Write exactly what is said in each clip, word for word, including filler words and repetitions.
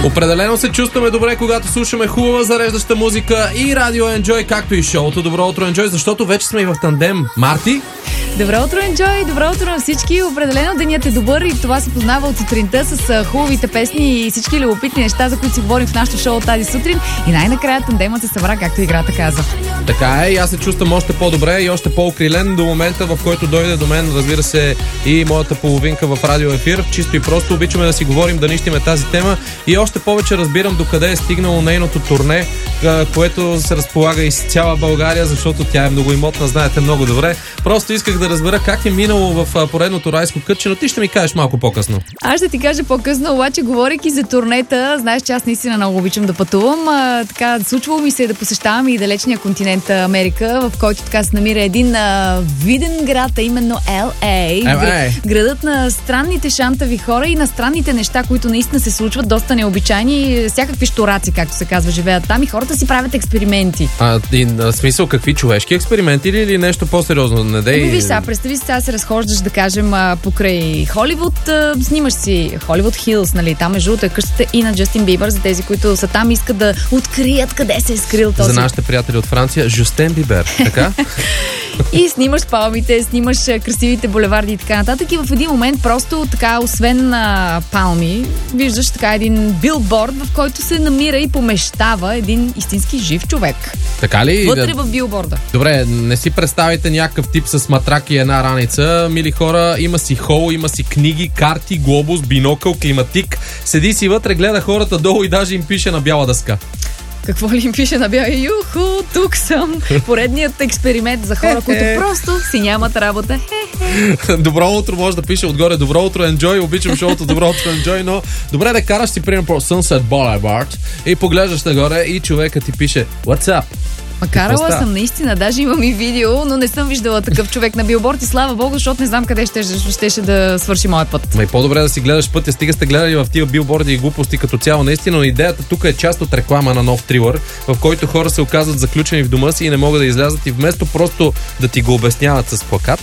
Определено се чувстваме добре, когато слушаме хубава зареждаща музика и радио Enjoy, както и шоуто Добро утро Enjoy, защото вече сме и в тандем. Марти? Добро утро, Enjoy! Добро утро на всички! Определено денят е добър и това се познава от сутринта с хубавите песни и всички любопитни неща, за които си говорим в нашото шоу тази сутрин. И най-накрая тандемът се събра, както играта каза. Така е, и аз се чувствам още по-добре и още по-окрилен до момента, в който дойде до мен, разбира се, и моята половинка в радио ефир. Чисто и просто обичаме да си говорим, да нищиме тази тема и още повече разбирам докъде е стигнало нейното турне, което се разполага из цяла България, защото тя е много имотна, знаете много добре. Просто исках да разбера как е минало в поредното райско кътче, но ти ще ми кажеш малко по-късно. Аз ще ти кажа по-късно, обаче говорейки за турнета, знаеш, че аз наистина много обичам да пътувам. А, така, случвало ми се да посещавам и далечния континент Америка, в който така се намира един а, виден град, а именно Ел Ей. Град, градът на странните шантави хора и на странните неща, които наистина се случват, доста необичайни, всякакви щураци, както се казва, живеят там и хората си правят експерименти. А, и, в смисъл, какви човешки експерименти или, или нещо по-сериозно? Не дей... Виж сега, представи си, сега се разхождаш, да кажем, покрай Холивуд, снимаш си Холивуд Хилс, нали, там е жълта къщата и на Джастин Бибър, за тези, които са там, искат да открият къде се е скрил този. За нашите приятели от Франция, Жустен Бибер, така? И снимаш палмите, снимаш красивите булеварди и така нататък. И в един момент просто така, освен на палми, виждаш така един билборд, в който се намира и помещава един истински жив човек. Така ли? Вътре в билборда. Добре, не си представите някакъв тип с матрак и една раница. Мили хора, има си хол, има си книги, карти, глобус, бинокъл, климатик. Седи си вътре, гледа хората долу и даже им пише на бяла дъска. Какво ли им пише на бяла? Юху, тук съм. Поредният експеримент за хора, които просто си нямат работа. Добро утро може да пише отгоре. Добро утро, Enjoy. Обичам шоуто Добро утро, Enjoy, но добре да караш си, примерно, по Sunset Boulevard и поглеждаш нагоре и човека ти пише What's up? Ма карала съм наистина, даже имам и видео, но не съм виждала такъв човек на билборд и слава богу, защото не знам къде ще, ще, ще да свърши моят път. Ма и по-добре да си гледаш пътя, стига сте гледали в тия билборди и глупости като цяло наистина, но идеята тук е част от реклама на нов трилър, в който хора се оказват заключени в дома си и не могат да излязат и вместо просто да ти го обясняват с плакат,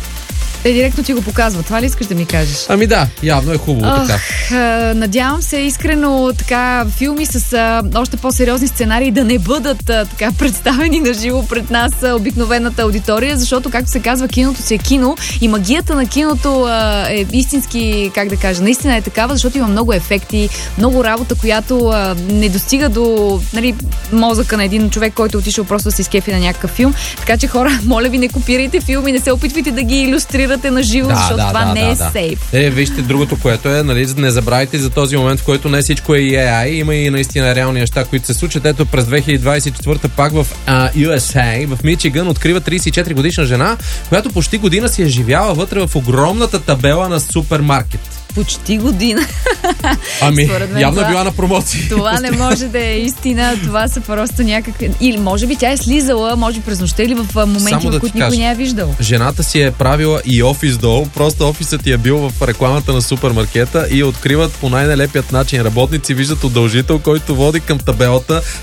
те директно ти го показват. Това ли искаш да ми кажеш? Ами да, явно е хубаво Ох, така. А, надявам се искрено така филми с а, още по-сериозни сценарии да не бъдат а, така представени на живо пред нас а, обикновената аудитория, защото, както се казва, киното си е кино и магията на киното а, е истински, как да кажа, наистина е такава, защото има много ефекти, много работа, която а, не достига до, нали, мозъка на един човек, който отишъл просто да се изкефи на някакъв филм. Така че, хора, моля ви, не копирайте филми, не се опитвайте да ги илюстрирате на живо, да, защото да, това да, не е да, сейф. Е, вижте другото, което е, нали, не забравяйте за този момент, в който не всичко е и Ей Ай, има и наистина реални неща, които се случат. Ето през две хиляди двадесет и четвърта пак в uh, Ю Ес Ей, в Мичиган, открива тридесет и четири годишна жена, която почти година си е живяла вътре в огромната табела на супермаркет. Почти година. Ами, явно е била на промоции. Това не може да е истина. Това са просто някакви... Или може би тя е слизала, може би през нощта или в моменти, в които никой не е виждал. Жената си е правила и офис долу. Просто офисът ти е бил в рекламата на супермаркета и откриват по най-нелепият начин. Работници виждат удължител, който води към табелата